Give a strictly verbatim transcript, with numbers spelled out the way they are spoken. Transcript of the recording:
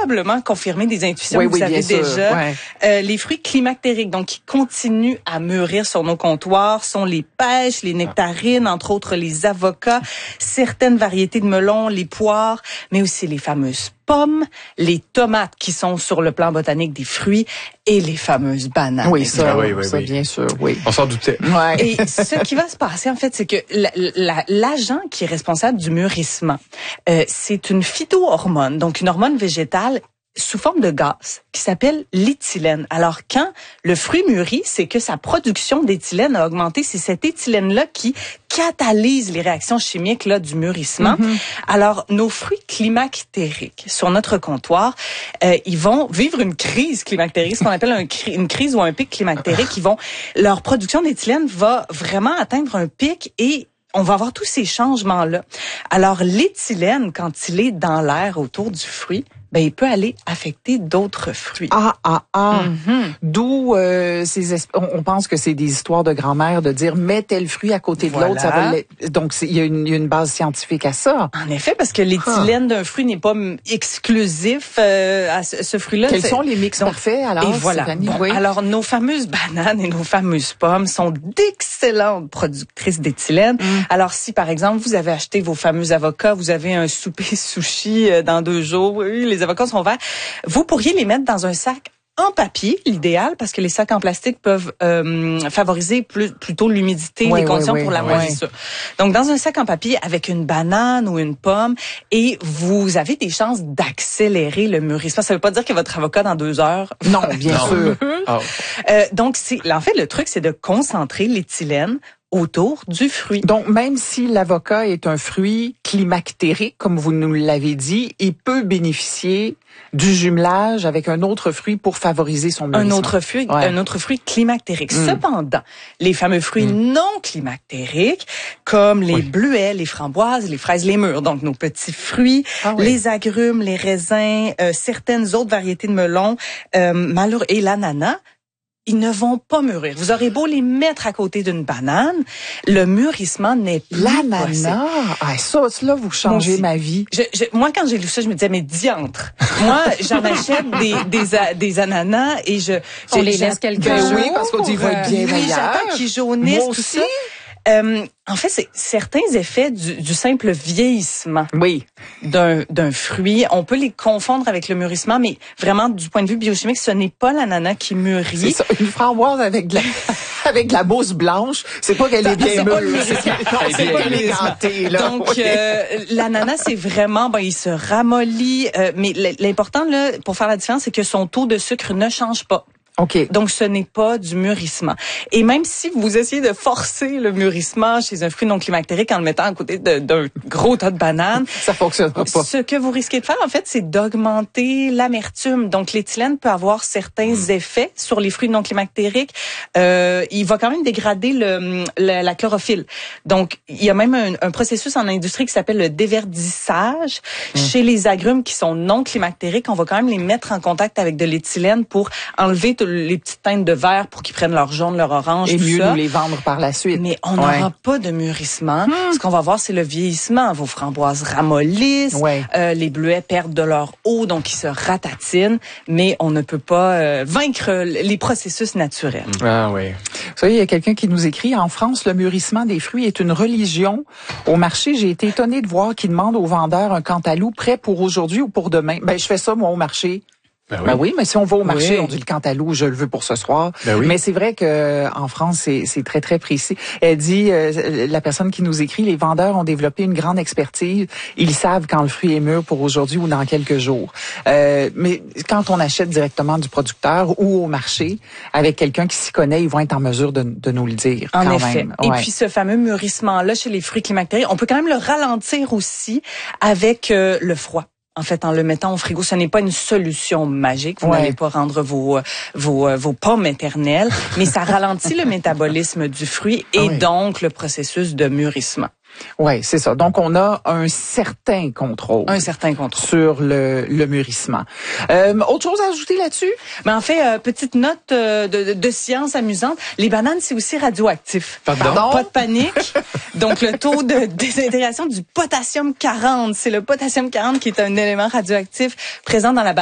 probablement confirmé des intuitions oui, que vous oui, avez déjà. Ouais. Euh, les fruits climactériques, donc qui continuent à mûrir sur nos comptoirs, sont les pêches, les nectarines, entre autres les avocats, certaines variétés de melons, les poires, mais aussi les fameuses pommes, les tomates qui sont sur le plan botanique des fruits et les fameuses bananes. Oui, ça, ah oui, oui, ça oui. bien sûr, oui. On s'en doutait. Ouais. Et ce qui va se passer, en fait, c'est que la, la, l'agent qui est responsable du mûrissement, euh, c'est une phytohormone, donc une hormone végétale sous forme de gaz qui s'appelle l'éthylène. Alors, quand le fruit mûrit, c'est que sa production d'éthylène a augmenté. C'est cette éthylène-là qui catalyse les réactions chimiques là du mûrissement. Mm-hmm. Alors, nos fruits climactériques sur notre comptoir, euh, ils vont vivre une crise climactérique, ce qu'on appelle un, une crise ou un pic climactérique. Ils vont, leur production d'éthylène va vraiment atteindre un pic et on va avoir tous ces changements-là. Alors, l'éthylène, quand il est dans l'air autour du fruit, ben il peut aller affecter d'autres fruits. Ah, ah, ah. Mm-hmm. D'où euh, ces esp- on, on pense que c'est des histoires de grand-mère de dire mets tel fruit à côté de voilà. l'autre. Ça va donc il y, a une, y a une base scientifique à ça. En effet, parce que l'éthylène ah. d'un fruit n'est pas exclusif euh, à ce, ce fruit-là. Quels sont les mix donc, parfaits alors? Et voilà. Bon, oui. Alors, nos fameuses bananes et nos fameuses pommes sont d'excellentes productrices d'éthylène. Mm. Alors, si par exemple, vous avez acheté vos fameux avocats, vous avez un souper sushi dans deux jours, oui, les avocats sont verts, vous pourriez les mettre dans un sac en papier, l'idéal, parce que les sacs en plastique peuvent euh, favoriser plus, plutôt l'humidité, oui, les conditions oui, oui, pour la oui. moisissure. Donc, dans un sac en papier avec une banane ou une pomme, et vous avez des chances d'accélérer le mûrissement. Ça veut pas dire que votre avocat dans deux heures... Non, bien non. sûr. Oh. Euh, donc, c'est, en fait, le truc, c'est de concentrer l'éthylène autour du fruit. Donc, même si l'avocat est un fruit climactérique, comme vous nous l'avez dit, il peut bénéficier du jumelage avec un autre fruit pour favoriser son mûrissement. Un autre fruit, ouais. un autre fruit climactérique. Mm. Cependant, les fameux fruits mm. non climactériques, comme les oui. bleuets, les framboises, les fraises, les mûres, donc nos petits fruits, ah oui. les agrumes, les raisins, euh, certaines autres variétés de melons, euh, malheureux, et l'ananas, ils ne vont pas mûrir. Vous aurez beau les mettre à côté d'une banane, le mûrissement n'est pas l'ananas. Ah, ça, là, vous changez ma vie. Je, je, moi, quand j'ai lu ça, je me disais, mais diantre. Moi, j'en achète des, des, des ananas et je... On les laisse quelques ben jours. Oui, parce qu'on dit va bien oui, j'attends qu'ils jaunissent, moi tout aussi. ça. Euh, en fait, c'est certains effets du, du simple vieillissement oui. d'un, d'un fruit. On peut les confondre avec le mûrissement, mais vraiment, du point de vue biochimique, ce n'est pas l'ananas qui mûrit. C'est ça, une framboise avec de la, avec de la mousse blanche, c'est pas qu'elle est bien mûre. C'est, c'est pas éléganté, là. Donc, oui. euh, l'ananas, c'est vraiment, ben, il se ramollit, euh, mais l'important, là, pour faire la différence, c'est que son taux de sucre ne change pas. OK. Donc, ce n'est pas du mûrissement. Et même si vous essayez de forcer le mûrissement chez un fruit non climactérique en le mettant à côté de, d'un gros tas de bananes, ça fonctionnera pas. Ce que vous risquez de faire, en fait, c'est d'augmenter l'amertume. Donc, l'éthylène peut avoir certains mmh. effets sur les fruits non climactériques. Euh, il va quand même dégrader le, le, la chlorophylle. Donc, il y a même un, un processus en industrie qui s'appelle le déverdissage. Mmh. Chez les agrumes qui sont non climactériques, on va quand même les mettre en contact avec de l'éthylène pour enlever les petites teintes de vert pour qu'ils prennent leur jaune, leur orange, et tout mieux ça. nous les vendre par la suite. Mais on n'aura ouais. pas de mûrissement. Mmh. Ce qu'on va voir, c'est le vieillissement. Vos framboises ramollissent, ouais. euh, les bleuets perdent de leur eau, donc ils se ratatinent, mais on ne peut pas euh, vaincre les processus naturels. Ah oui. Vous savez, il y a quelqu'un qui nous écrit, en France, le mûrissement des fruits est une religion. Au marché, j'ai été étonnée de voir qu'ils demandent aux vendeurs un cantaloupe prêt pour aujourd'hui ou pour demain. Ben, je fais ça, moi, au marché. Ben oui. Ben oui, mais si on va au marché, oui. on dit le cantaloupe, je le veux pour ce soir. Ben oui. Mais c'est vrai que en France, c'est, c'est très, très précis. Elle dit, euh, la personne qui nous écrit, les vendeurs ont développé une grande expertise. Ils savent quand le fruit est mûr pour aujourd'hui ou dans quelques jours. Euh, mais quand on achète directement du producteur ou au marché, avec quelqu'un qui s'y connaît, ils vont être en mesure de, de nous le dire. En quand effet. Même. Et ouais. puis ce fameux mûrissement-là chez les fruits climactériques, on peut quand même le ralentir aussi avec euh, le froid. En fait, en le mettant au frigo, ce n'est pas une solution magique. Vous ouais. n'allez pas rendre vos vos vos pommes éternelles, mais ça ralentit le métabolisme du fruit et ah oui. donc le processus de mûrissement. Oui, c'est ça. Donc, on a un certain contrôle. Un certain contrôle. Sur le, le mûrissement. Euh, autre chose à ajouter là-dessus? Mais en fait, euh, petite note euh, de, de science amusante. Les bananes, c'est aussi radioactif. Pardon? Pas de panique. Donc, le taux de désintégration du potassium quarante, c'est le potassium quarante qui est un élément radioactif présent dans la banane.